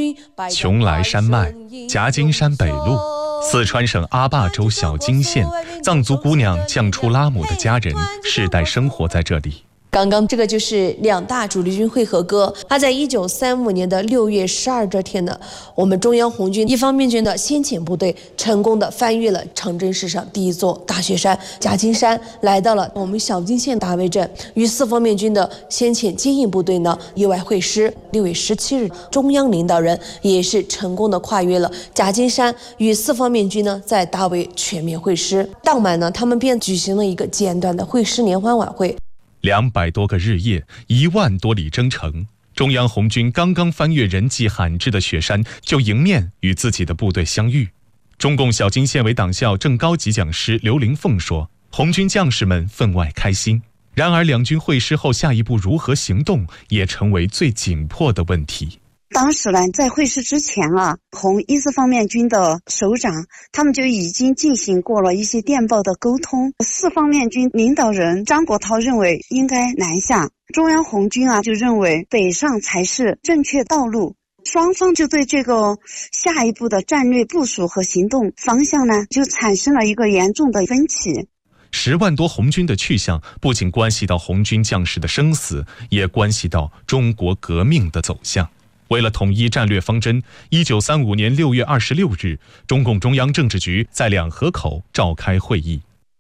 邛崃山脉、夹金山北麓，四川省阿坝州小金县，藏族姑娘降初拉姆的家人世代生活在这里。 刚刚这个就是两大主力军会合歌，他在1935年的6月12这天呢，我们中央红军一方面军的先遣部队成功的翻越了长征史上第一座大雪山夹金山，来到了我们小金县大围镇，与四方面军的先遣接应部队呢意外会师。6月17日，中央领导人也是成功的跨越了夹金山，与四方面军呢在大围全面会师。当晚呢，他们便举行了一个简短的会师联欢晚会。 200多个日夜，1万多里征程，中央红军刚刚翻越人迹罕至的雪山，就迎面与自己的部队相遇。中共小金县委党校正高级讲师刘玲凤说，红军将士们分外开心。然而两军会师后下一步如何行动，也成为最紧迫的问题。 当时呢，在会师之前啊，红一四方面军的首长他们就已经进行过了一些电报的沟通。四方面军领导人张国焘认为应该南下，中央红军啊就认为北上才是正确道路。双方就对这个下一步的战略部署和行动方向呢，就产生了一个严重的分歧。 10万多红军的去向，不仅关系到红军将士的生死，也关系到中国革命的走向。为了统一战略方针，1935年6月26日，中共中央政治局在两河口召开会议。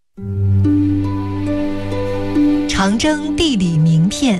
长征地理名片。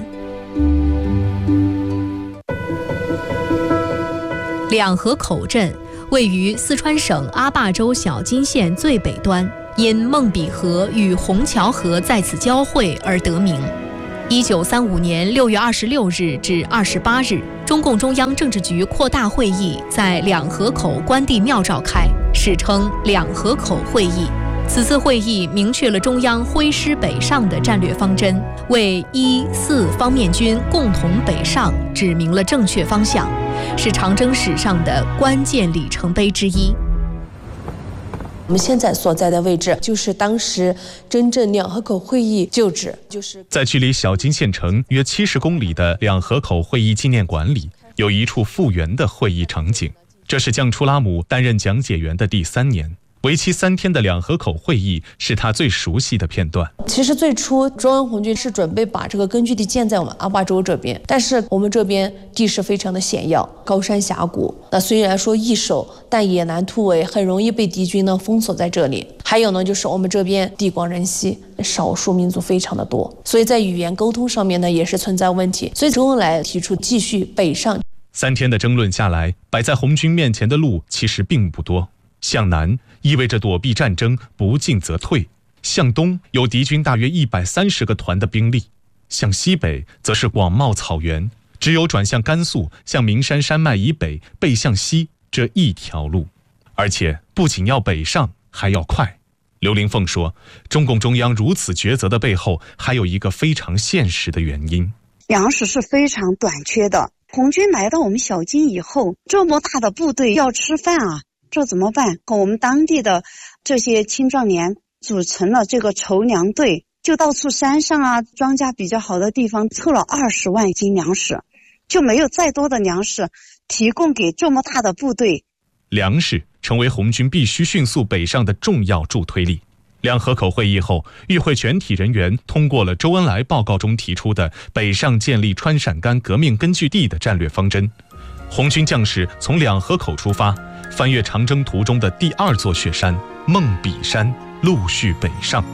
两河口镇位于四川省阿坝州小金县最北端，因孟比河与虹桥河在此交汇而得名。1935年6月26日至28日，中共中央政治局扩大会议在两河口关帝庙召开，史称两河口会议。此次会议明确了中央挥师北上的战略方针，为一四方面军共同北上指明了正确方向，是长征史上的关键里程碑之一。 我们现在所在的位置就是当时真正两河口会议旧址， 在距离小金县城约70公里的两河口会议纪念馆里，有一处复原的会议场景。这是降初拉姆担任讲解员的第3年，为期3天的两河口会议是他最熟悉的片段。 其实最初中央红军是准备把这个根据地建在我们阿坝州这边，但是我们这边地势非常的险要，高山峡谷，那虽然说易守，但也难突围，很容易被敌军呢封锁在这里。还有呢，就是我们这边地广人稀，少数民族非常的多，所以在语言沟通上面呢也是存在问题，所以周恩来提出继续北上。 3天的争论下来，摆在红军面前的路其实并不多。向南意味着躲避战争，不进则退；向东有敌军大约130个团的兵力；向西北则是广袤草原，只有转向甘肃，向岷山山脉以北，背向西这一条路。而且不仅要北上，还要快。刘玲凤说，中共中央如此抉择的背后，还有一个非常现实的原因： 粮食是非常短缺的。红军来到我们小金以后，这么大的部队要吃饭啊，这怎么办？我们当地的这些青壮年组成了这个筹粮队，就到处山上啊，庄稼比较好的地方凑了20万斤粮食，就没有再多的粮食提供给这么大的部队。 粮食成为红军必须迅速北上的重要助推力。两河口会议后，与会全体人员通过了周恩来报告中提出的北上建立川陕甘革命根据地的战略方针。红军将士从两河口出发，翻越长征途中的第2座雪山孟比山，陆续北上。